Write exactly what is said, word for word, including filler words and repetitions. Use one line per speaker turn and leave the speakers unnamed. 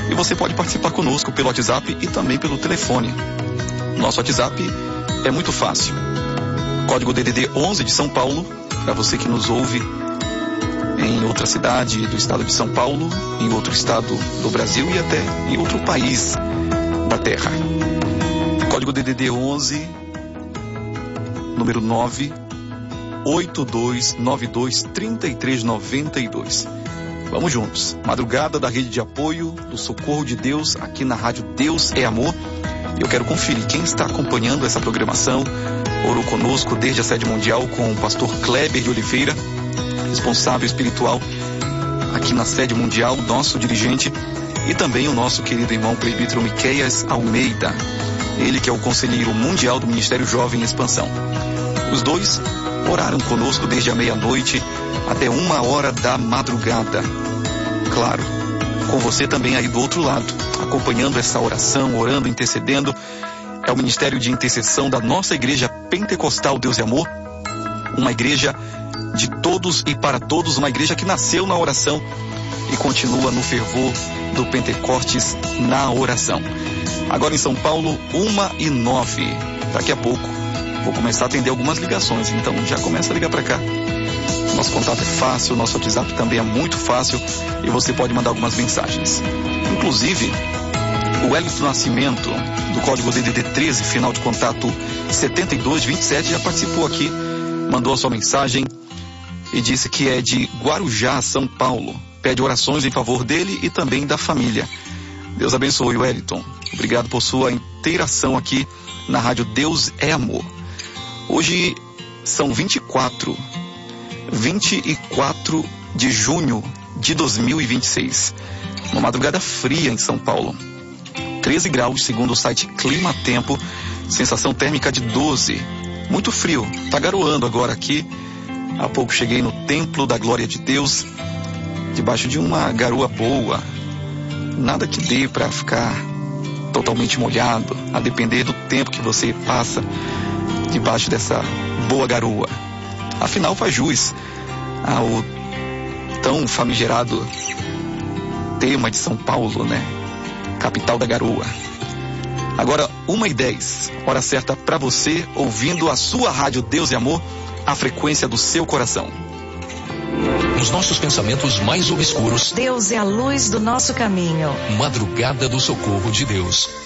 E você pode participar conosco pelo WhatsApp e também pelo telefone. Nosso WhatsApp é muito fácil. Código D D D onze de São Paulo, para você que nos ouve em outra cidade do estado de São Paulo, em outro estado do Brasil e até em outro país da Terra. Código D D D onze, número nove oito dois nove dois três três nove dois. Vamos juntos. Madrugada da Rede de Apoio do Socorro de Deus, aqui na Rádio Deus é Amor. Eu quero conferir quem está acompanhando essa programação. Orou conosco desde a sede mundial com o pastor Kleber de Oliveira, responsável espiritual aqui na sede mundial, nosso dirigente, e também o nosso querido irmão presbítero Miqueias Almeida, ele que é o conselheiro mundial do Ministério Jovem em Expansão. Os dois oraram conosco desde a meia-noite até uma hora da madrugada. Claro, com você também aí do outro lado, acompanhando essa oração, orando, intercedendo. É o Ministério de Intercessão da nossa Igreja Pentecostal Deus e Amor, uma igreja de todos e para todos, uma igreja que nasceu na oração e continua no fervor do Pentecostes na oração. Agora em São Paulo, uma e nove. Daqui a pouco vou começar a atender algumas ligações, então já começa a ligar para cá. Nosso contato é fácil, nosso WhatsApp também é muito fácil e você pode mandar algumas mensagens. Inclusive, o Wellington Nascimento, do código D D D treze, final de contato setenta e dois vinte e sete, já participou aqui, mandou a sua mensagem e disse que é de Guarujá, São Paulo. Pede orações em favor dele e também da família. Deus abençoe, Wellington. Obrigado por sua interação aqui na Rádio Deus é Amor. Hoje são vinte e quatro de junho de dois mil e vinte e seis. Uma madrugada fria em São Paulo. treze graus, segundo o site Clima Tempo. Sensação térmica de doze. Muito frio. Tá garoando agora aqui. Há pouco cheguei no Templo da Glória de Deus, debaixo de uma garoa boa. Nada que dê para ficar totalmente molhado, a depender do tempo que você passa debaixo dessa boa garoa. Afinal, faz jus ao tão famigerado tema de São Paulo, né? Capital da garoa. Agora, uma e dez, hora certa para você, ouvindo a sua Rádio Deus e Amor, a frequência do seu coração.
Nos nossos pensamentos mais obscuros,
Deus é a luz do nosso caminho.
Madrugada do Socorro de Deus.